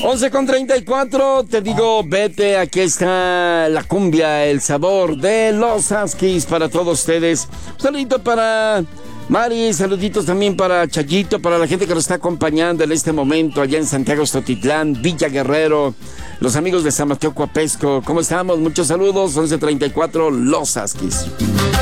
11:34, te digo, vete, aquí está la cumbia, el sabor de los Huskies para todos ustedes. Un saludito para Mari, saluditos también para Chayito, para la gente que nos está acompañando en este momento allá en Santiago Xotitlán, Villa Guerrero, los amigos de San Mateo Coapesco. ¿Cómo estamos? Muchos saludos, 11:34, los Huskies.